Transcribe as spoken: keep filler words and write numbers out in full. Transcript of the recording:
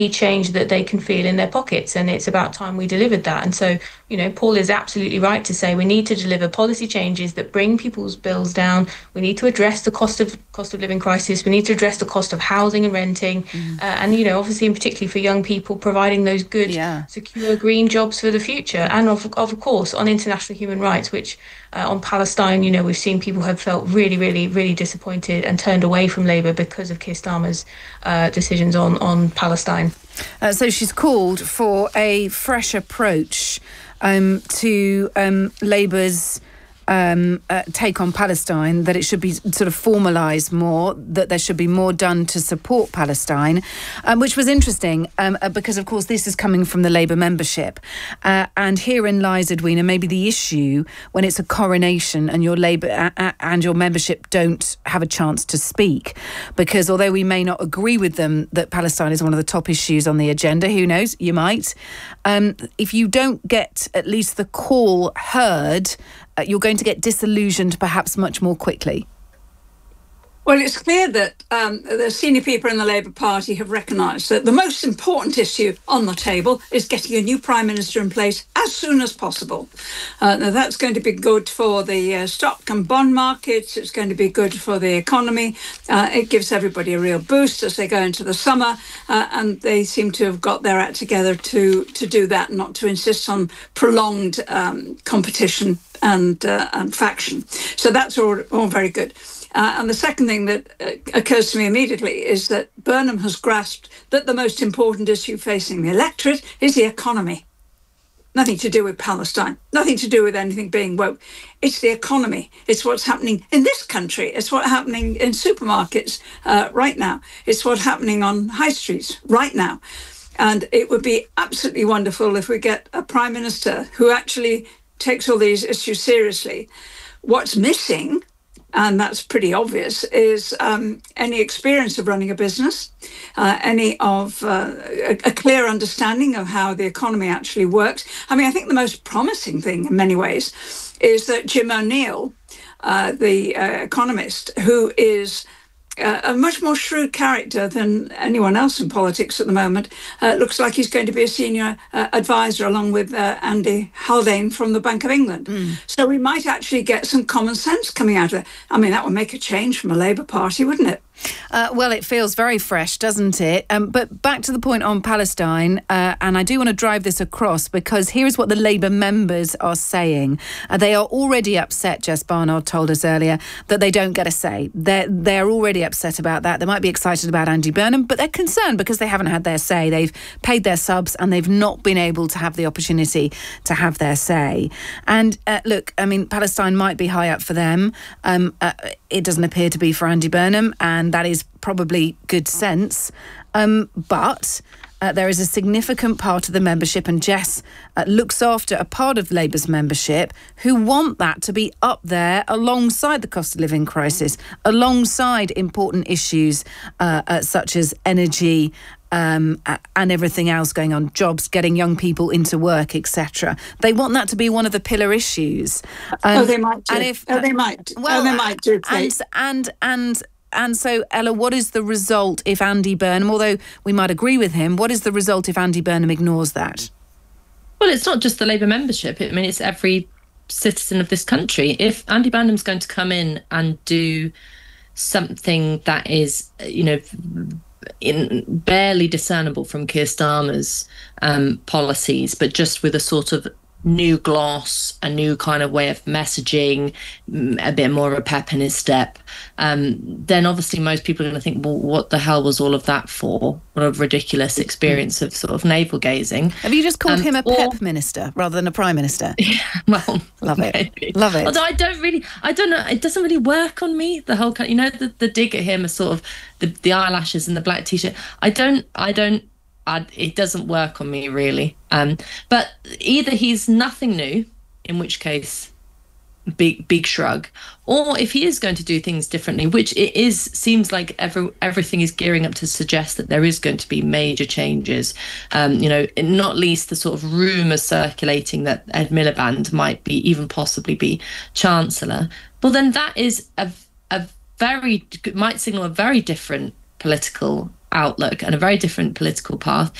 change that they can feel in their pockets, and it's about time we delivered that. And so, you know, Paul is absolutely right to say we need to deliver policy changes that bring people's bills down. We need to address the cost of cost of living crisis. We need to address the cost of housing and renting, mm. uh, and you know, obviously, and particularly for young people, providing those good, yeah. secure green jobs for the future. And of of course, on international human rights, which uh, on Palestine, you know, we've seen people have felt really, really, really disappointed and turned away from Labour because of Keir Starmer's uh, decisions on on Palestine. Uh, so she's called for a fresh approach um, to um, Labour's um, uh, take on Palestine, that it should be sort of formalised more, that there should be more done to support Palestine, um, which was interesting um, uh, because, of course, this is coming from the Labour membership. Uh, and herein lies, Edwina, maybe the issue when it's a coronation and your Labour uh, and your membership don't have a chance to speak. Because although we may not agree with them that Palestine is one of the top issues on the agenda, who knows, you might, um, if you don't get at least the call heard, uh, you're going to get disillusioned perhaps much more quickly. Well, it's clear that um, the senior people in the Labour Party have recognised that the most important issue on the table is getting a new Prime Minister in place as soon as possible. Uh, now, that's going to be good for the uh, stock and bond markets. It's going to be good for the economy. Uh, it gives everybody a real boost as they go into the summer. Uh, and they seem to have got their act together to, to do that, not to insist on prolonged um, competition and, uh, and faction. So that's all, all very good. Uh, and the second thing that uh, occurs to me immediately is that Burnham has grasped that the most important issue facing the electorate is the economy. Nothing to do with Palestine, nothing to do with anything being woke. It's the economy. It's what's happening in this country. It's what's happening in supermarkets uh, right now. It's what's happening on high streets right now. And it would be absolutely wonderful if we get a Prime Minister who actually takes all these issues seriously. What's missing, and that's pretty obvious, is um, any experience of running a business, uh, any of uh, a, a clear understanding of how the economy actually works. I mean, I think the most promising thing in many ways is that Jim O'Neill, uh, the uh, economist, who is Uh, a much more shrewd character than anyone else in politics at the moment, uh, looks like he's going to be a senior uh, advisor along with uh, Andy Haldane from the Bank of England. Mm. So we might actually get some common sense coming out of it. I mean, that would make a change from a Labour Party, wouldn't it? Uh, well, it feels very fresh, doesn't it? Um, but back to the point on Palestine, uh, and I do want to drive this across because here is what the Labour members are saying. Uh, they are already upset, Jess Barnard told us earlier, that they don't get a say. They're, they're already upset about that. They might be excited about Andy Burnham, but they're concerned because they haven't had their say. They've paid their subs and they've not been able to have the opportunity to have their say. And uh, look, I mean, Palestine might be high up for them. Um, uh, it doesn't appear to be for Andy Burnham, and that is probably good sense. Um, but uh, there is a significant part of the membership, and Jess uh, looks after a part of Labour's membership, who want that to be up there alongside the cost of living crisis, alongside important issues uh, uh, such as energy, Um, and everything else going on, jobs, getting young people into work, et cetera. They want that to be one of the pillar issues. Um, oh, they might do. And if, oh, they might. Well, oh, they might do. And, and, and, and so, Ella, what is the result if Andy Burnham, although we might agree with him, what is the result if Andy Burnham ignores that? Well, it's not just the Labour membership. I mean, it's every citizen of this country. If Andy Burnham's going to come in and do something that is, you know, in barely discernible from Keir Starmer's um, policies, but just with a sort of new gloss, a new kind of way of messaging, a bit more of a pep in his step, um, then obviously most people are going to think, well, what the hell was all of that for? What a ridiculous experience of sort of navel gazing. Have you just called um, him a pep or, minister rather than a prime minister? Yeah, well, love maybe. it, love it. Although I don't really, I don't know, it doesn't really work on me. The whole, you know, the, the dig at him is sort of the, the eyelashes and the black t-shirt. I don't, I don't. I, it doesn't work on me really, um, but either he's nothing new, in which case big big shrug, or if he is going to do things differently, which it is seems like every, everything is gearing up to suggest that there is going to be major changes, um, you know, not least the sort of rumours circulating that Ed Miliband might be even possibly be Chancellor. Well, then that is a, a very might signal a very different political outlook and a very different political path.